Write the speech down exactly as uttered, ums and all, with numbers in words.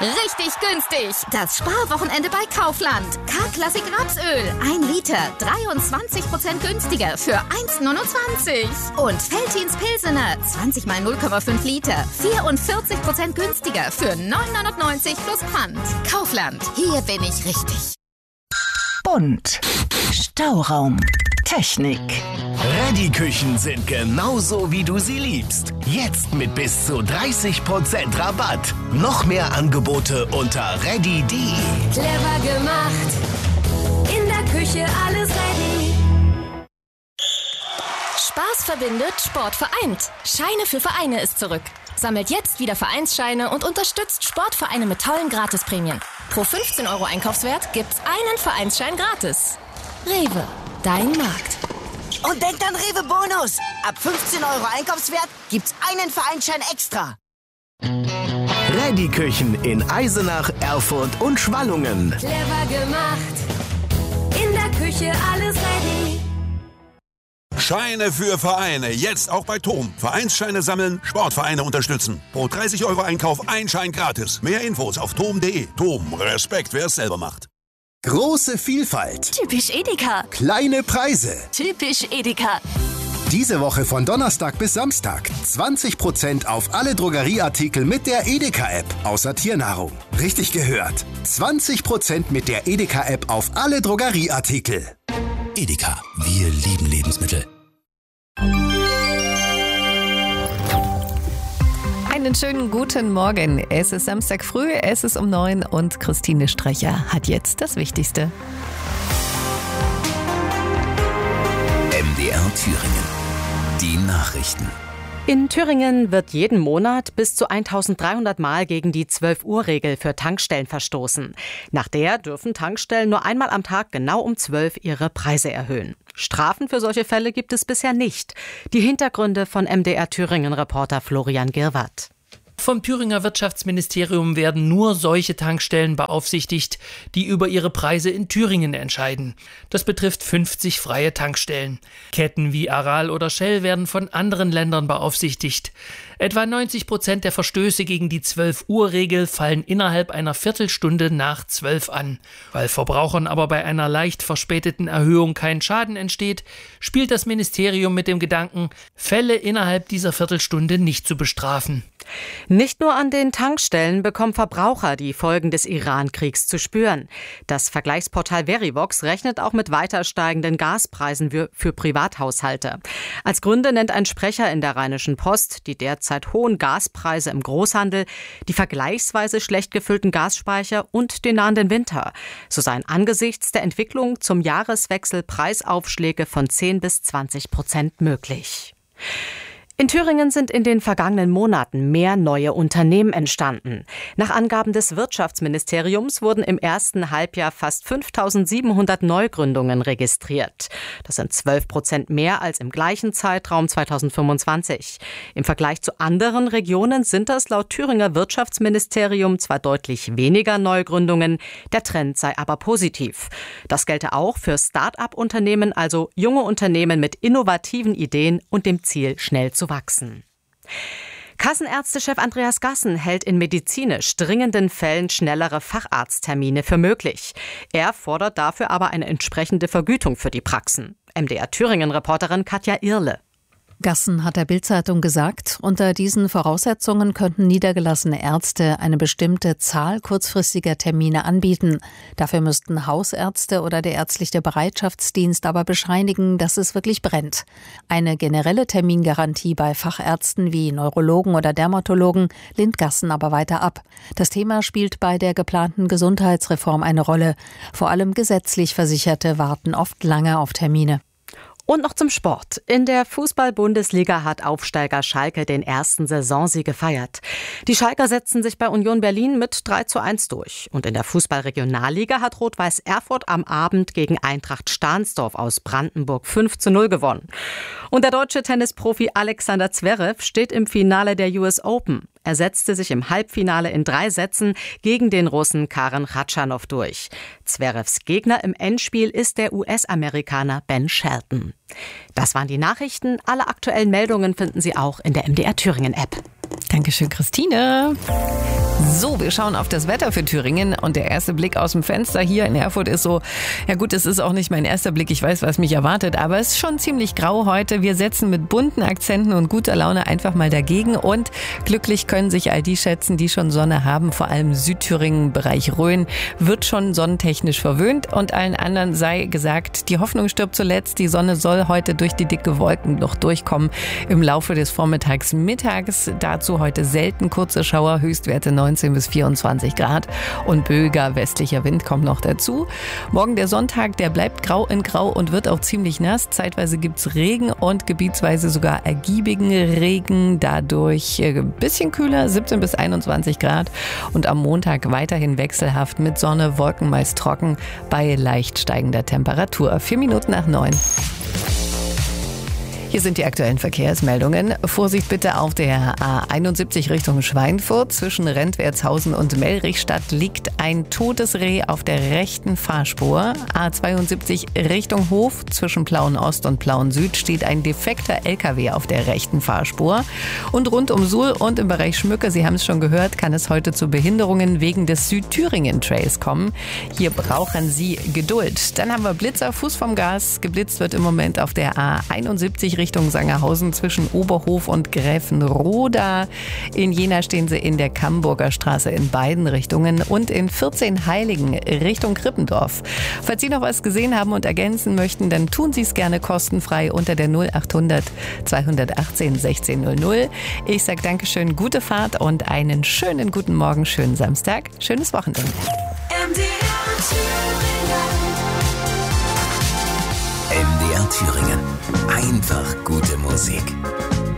Richtig günstig. Das Sparwochenende bei Kaufland. K-Klassik Rapsöl. ein Liter. dreiundzwanzig Prozent günstiger für eins neunundzwanzig. Und Veltins Pilsener. zwanzig mal null Komma fünf Liter. vierundvierzig Prozent günstiger für neun neunundneunzig plus Pfand. Kaufland. Hier bin ich richtig. Bunt. Stauraum. Technik. Reddy-Küchen sind genauso, wie du sie liebst. Jetzt mit bis zu dreißig Prozent Rabatt. Noch mehr Angebote unter reddy punkt de. Clever gemacht. In der Küche alles ready. Spaß verbindet, Sport vereint. Scheine für Vereine ist zurück. Sammelt jetzt wieder Vereinsscheine und unterstützt Sportvereine mit tollen Gratisprämien. Pro fünfzehn Euro Einkaufswert gibt's einen Vereinsschein gratis. Rewe, dein Markt. Und denkt an Rewe Bonus. Ab fünfzehn Euro Einkaufswert gibt's einen Vereinsschein extra. Reddy-Küchen in Eisenach, Erfurt und Schwallungen. Clever gemacht. In der Küche alles ready. Scheine für Vereine. Jetzt auch bei Tom. Vereinsscheine sammeln, Sportvereine unterstützen. Pro dreißig Euro Einkauf ein Schein gratis. Mehr Infos auf tom punkt de. Tom, Respekt, wer es selber macht. Große Vielfalt. Typisch Edeka. Kleine Preise. Typisch Edeka. Diese Woche von Donnerstag bis Samstag zwanzig Prozent auf alle Drogerieartikel mit der Edeka-App, außer Tiernahrung. Richtig gehört. zwanzig Prozent mit der Edeka-App auf alle Drogerieartikel. Edeka, wir lieben Lebensmittel. Einen schönen guten Morgen. Es ist Samstag früh, es ist um neun und Christine Strecher hat jetzt das Wichtigste. M D R Thüringen. Die Nachrichten. In Thüringen wird jeden Monat bis zu eintausenddreihundert Mal gegen die zwölf-Uhr-Regel für Tankstellen verstoßen. Nach der dürfen Tankstellen nur einmal am Tag genau um zwölf ihre Preise erhöhen. Strafen für solche Fälle gibt es bisher nicht. Die Hintergründe von M D R Thüringen-Reporter Florian Girwart. Vom Thüringer Wirtschaftsministerium werden nur solche Tankstellen beaufsichtigt, die über ihre Preise in Thüringen entscheiden. Das betrifft fünfzig freie Tankstellen. Ketten wie Aral oder Shell werden von anderen Ländern beaufsichtigt. Etwa neunzig Prozent der Verstöße gegen die zwölf-Uhr-Regel fallen innerhalb einer Viertelstunde nach zwölf an. Weil Verbrauchern aber bei einer leicht verspäteten Erhöhung kein Schaden entsteht, spielt das Ministerium mit dem Gedanken, Fälle innerhalb dieser Viertelstunde nicht zu bestrafen. Nicht nur an den Tankstellen bekommen Verbraucher die Folgen des Iran-Kriegs zu spüren. Das Vergleichsportal Verivox rechnet auch mit weiter steigenden Gaspreisen für, für Privathaushalte. Als Gründe nennt ein Sprecher in der Rheinischen Post die derzeit hohen Gaspreise im Großhandel, die vergleichsweise schlecht gefüllten Gasspeicher und den nahenden Winter. So seien angesichts der Entwicklung zum Jahreswechsel Preisaufschläge von zehn bis zwanzig Prozent möglich. In Thüringen sind in den vergangenen Monaten mehr neue Unternehmen entstanden. Nach Angaben des Wirtschaftsministeriums wurden im ersten Halbjahr fast fünftausendsiebenhundert Neugründungen registriert. Das sind zwölf Prozent mehr als im gleichen Zeitraum zweitausendfünfundzwanzig. Im Vergleich zu anderen Regionen sind das laut Thüringer Wirtschaftsministerium zwar deutlich weniger Neugründungen, der Trend sei aber positiv. Das gelte auch für Start-up-Unternehmen, also junge Unternehmen mit innovativen Ideen und dem Ziel, schnell zu wachsen. Kassenärztechef Andreas Gassen hält in medizinisch dringenden Fällen schnellere Facharzttermine für möglich. Er fordert dafür aber eine entsprechende Vergütung für die Praxen. M D R Thüringen-Reporterin Katja Irle. Gassen hat der Bild-Zeitung gesagt, unter diesen Voraussetzungen könnten niedergelassene Ärzte eine bestimmte Zahl kurzfristiger Termine anbieten. Dafür müssten Hausärzte oder der ärztliche Bereitschaftsdienst aber bescheinigen, dass es wirklich brennt. Eine generelle Termingarantie bei Fachärzten wie Neurologen oder Dermatologen lehnt Gassen aber weiter ab. Das Thema spielt bei der geplanten Gesundheitsreform eine Rolle. Vor allem gesetzlich Versicherte warten oft lange auf Termine. Und noch zum Sport. In der Fußball-Bundesliga hat Aufsteiger Schalke den ersten Saisonsieg gefeiert. Die Schalker setzten sich bei Union Berlin mit drei zu eins durch. Und in der Fußball-Regionalliga hat Rot-Weiß Erfurt am Abend gegen Eintracht Stahnsdorf aus Brandenburg fünf zu null gewonnen. Und der deutsche Tennisprofi Alexander Zverev steht im Finale der U S Open. Er setzte sich im Halbfinale in drei Sätzen gegen den Russen Karen Khachanov durch. Zverevs Gegner im Endspiel ist der U S-Amerikaner Ben Shelton. Das waren die Nachrichten. Alle aktuellen Meldungen finden Sie auch in der M D R Thüringen-App. Dankeschön, Christine. So, wir schauen auf das Wetter für Thüringen und der erste Blick aus dem Fenster hier in Erfurt ist so, ja gut, es ist auch nicht mein erster Blick, ich weiß, was mich erwartet, aber es ist schon ziemlich grau heute. Wir setzen mit bunten Akzenten und guter Laune einfach mal dagegen und glücklich können sich all die schätzen, die schon Sonne haben, vor allem Südthüringen, Bereich Rhön, wird schon sonnentechnisch verwöhnt und allen anderen sei gesagt, die Hoffnung stirbt zuletzt, die Sonne soll heute durch die dicke Wolken noch durchkommen im Laufe des Vormittags, mittags, dazu heute selten kurze Schauer, Höchstwerte neunzehn bis vierundzwanzig Grad und böiger westlicher Wind kommt noch dazu. Morgen der Sonntag, der bleibt grau in grau und wird auch ziemlich nass. Zeitweise gibt's Regen und gebietsweise sogar ergiebigen Regen. Dadurch ein bisschen kühler, siebzehn bis einundzwanzig Grad. Und am Montag weiterhin wechselhaft mit Sonne, Wolken meist trocken bei leicht steigender Temperatur. Vier Minuten nach neun. Hier sind die aktuellen Verkehrsmeldungen. Vorsicht bitte auf der A einundsiebzig Richtung Schweinfurt. Zwischen Rentwertshausen und Mellrichstadt liegt ein totes Reh auf der rechten Fahrspur. A zweiundsiebzig Richtung Hof. Zwischen Plauen Ost und Plauen Süd steht ein defekter L K W auf der rechten Fahrspur. Und rund um Suhl und im Bereich Schmücke, Sie haben es schon gehört, kann es heute zu Behinderungen wegen des Südthüringen-Trails kommen. Hier brauchen Sie Geduld. Dann haben wir Blitzer, Fuß vom Gas. Geblitzt wird im Moment auf der A einundsiebzig Richtung Sangerhausen zwischen Oberhof und Gräfenroda. In Jena stehen sie in der Kamburger Straße in beiden Richtungen und in vierzehn Heiligen Richtung Krippendorf. Falls Sie noch was gesehen haben und ergänzen möchten, dann tun Sie es gerne kostenfrei unter der null achthundert zweihundertachtzehn sechzehn null null. Ich sage Dankeschön, gute Fahrt und einen schönen guten Morgen, schönen Samstag, schönes Wochenende. M D R Thüringen. Einfach gute Musik.